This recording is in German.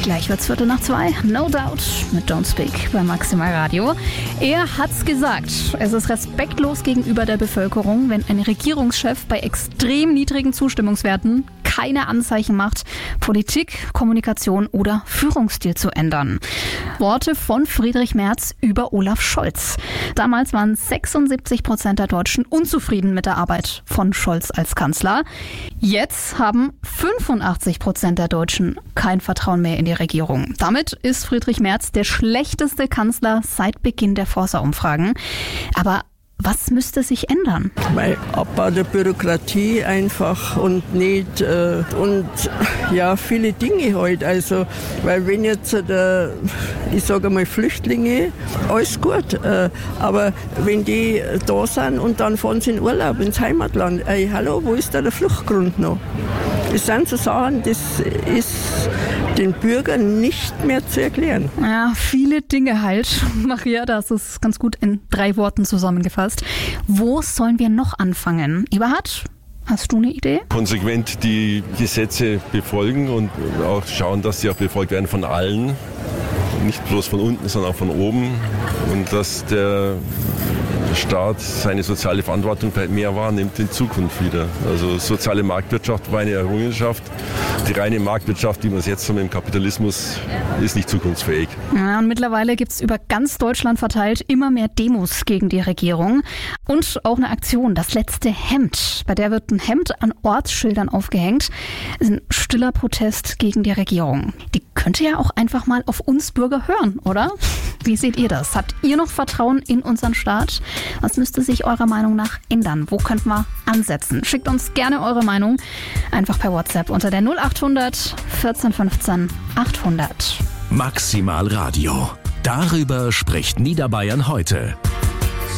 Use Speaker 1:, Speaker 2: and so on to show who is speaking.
Speaker 1: Gleich wird's 2:15. No Doubt mit Don't Speak bei Maximal Radio. Er hat's gesagt. Es ist respektlos gegenüber der Bevölkerung, wenn ein Regierungschef bei extrem niedrigen Zustimmungswerten keine Anzeichen macht, Politik, Kommunikation oder Führungsstil zu ändern. Worte von Friedrich Merz über Olaf Scholz. Damals waren 76% der Deutschen unzufrieden mit der Arbeit von Scholz als Kanzler. Jetzt haben 85% der Deutschen kein Vertrauen mehr in die Regierung. Damit ist Friedrich Merz der schlechteste Kanzler seit Beginn der Forsa-Umfragen. Aber was müsste sich ändern?
Speaker 2: Weil Abbau der Bürokratie einfach und nicht und ja, viele Dinge halt. Also, weil wenn jetzt ich sage mal Flüchtlinge, alles gut, aber wenn die da sind und dann fahren sie in Urlaub ins Heimatland, hallo, wo ist da der Fluchtgrund noch? Das sind so Sachen, das ist den Bürgern nicht mehr zu erklären.
Speaker 1: Ja, viele Dinge halt. Maria, das ist ganz gut in 3 Worten zusammengefasst. Wo sollen wir noch anfangen? Eberhard, hast du eine Idee?
Speaker 3: Konsequent die Gesetze befolgen und auch schauen, dass sie auch befolgt werden von allen. Nicht bloß von unten, sondern auch von oben. Und dass der Staat seine soziale Verantwortung vielleicht mehr wahrnimmt in Zukunft wieder. Also soziale Marktwirtschaft war eine Errungenschaft. Die reine Marktwirtschaft, wie wir es jetzt haben im Kapitalismus, ist nicht zukunftsfähig.
Speaker 1: Ja, und mittlerweile gibt es über ganz Deutschland verteilt immer mehr Demos gegen die Regierung. Und auch eine Aktion, das letzte Hemd. Bei der wird ein Hemd an Ortsschildern aufgehängt. Das ist ein stiller Protest gegen die Regierung. Die könnte ja auch einfach mal auf uns Bürger hören, oder? Wie seht ihr das? Habt ihr noch Vertrauen in unseren Staat? Was müsste sich eurer Meinung nach ändern? Wo könnten wir ansetzen? Schickt uns gerne eure Meinung einfach per WhatsApp unter der 0800 14 15 800.
Speaker 4: Maximal Radio. Darüber spricht Niederbayern heute.